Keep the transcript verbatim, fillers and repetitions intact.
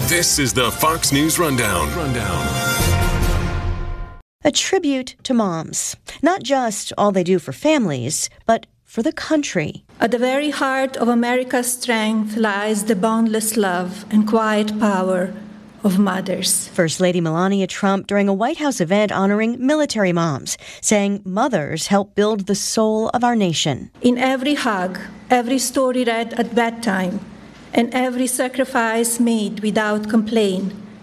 This is the Fox News Rundown. Rundown. A tribute to moms. Not just all they do for families, but for the country. At the very heart of America's strength lies the boundless love and quiet power of mothers. First Lady Melania Trump during a White House event honoring military moms, saying mothers help build the soul of our nation. In every hug, every story read at bedtime, and every sacrifice made without complaint,